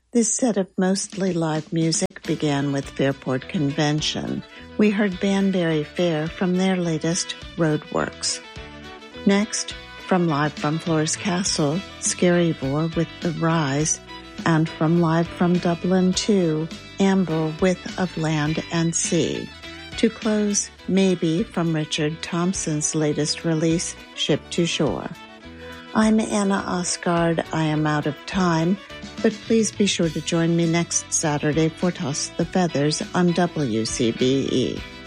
This set of mostly live music began with Fairport Convention. We heard Banbury Fair from their latest Roadworks. Next, live from Floors Castle, Skerryvore with The Rise, and live from Dublin 2, Amble with Of Land and Sea. To close, Maybe from Richard Thompson's latest release, Ship to Shore. I'm Anna Osgard. I am out of time, but please be sure to join me next Saturday for Toss the Feathers on WCBE.